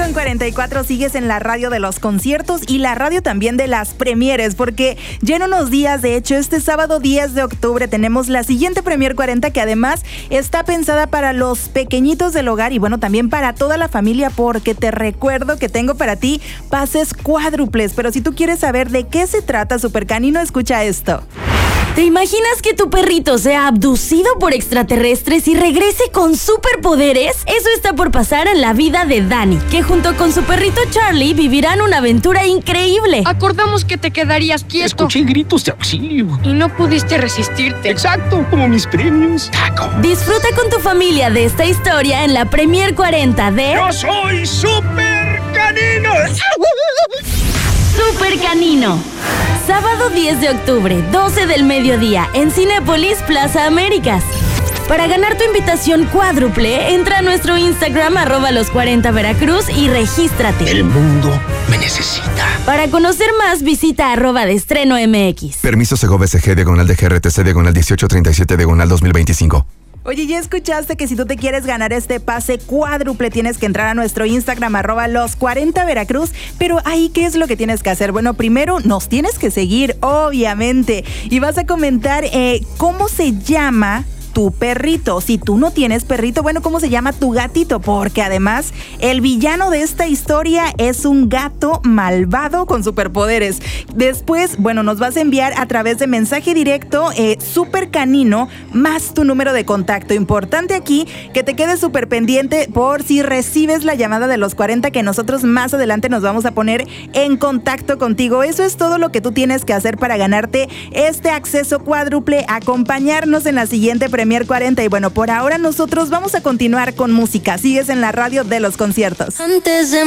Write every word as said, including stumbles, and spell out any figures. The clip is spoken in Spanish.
con cuarenta y cuatro, sigues en la radio de los conciertos y la radio también de las premieres, porque ya en unos días, de hecho, este sábado diez de octubre tenemos la siguiente Premier cuarenta, que además está pensada para los pequeñitos del hogar y bueno, también para toda la familia, porque te recuerdo que tengo para ti pases cuádruples. Pero si tú quieres saber de qué se trata, Super Canino, escucha esto. ¿Te imaginas que tu perrito sea abducido por extraterrestres y regrese con superpoderes? Eso está por pasar en la vida de Dani, que junto con su perrito Charlie vivirán una aventura increíble. Acordamos que te quedarías quieto. Escuché gritos de auxilio. Y no pudiste resistirte. Exacto, como mis premios. Taco. Disfruta con tu familia de esta historia en la Premier cuarenta de... ¡Yo soy Super Canino! Super Canino. Sábado diez de octubre, doce del mediodía, en Cinépolis Plaza Américas. Para ganar tu invitación cuádruple, entra a nuestro Instagram, arroba los cuarenta Veracruz, y regístrate. El mundo me necesita. Para conocer más, visita arroba de estreno M X. Permiso Segov S G, diagonal de G R T C, diagonal dieciocho treinta y siete, diagonal dos mil veinticinco. Oye, ¿ya escuchaste que si tú te quieres ganar este pase cuádruple tienes que entrar a nuestro Instagram, arroba los cuarenta Veracruz? Pero ahí, ¿qué es lo que tienes que hacer? Bueno, primero nos tienes que seguir, obviamente, y vas a comentar eh, cómo se llama tu perrito. Si tú no tienes perrito, bueno, ¿cómo se llama tu gatito? Porque además el villano de esta historia es un gato malvado con superpoderes. Después, bueno, nos vas a enviar a través de mensaje directo eh, Super Canino más tu número de contacto. Importante aquí que te quedes súper pendiente por si recibes la llamada de los cuarenta, que nosotros más adelante nos vamos a poner en contacto contigo. Eso es todo lo que tú tienes que hacer para ganarte este acceso cuádruple, acompañarnos en la siguiente Premier cuarenta. Y bueno, por ahora nosotros vamos a continuar con música. Sigues en la radio de los conciertos. Antes de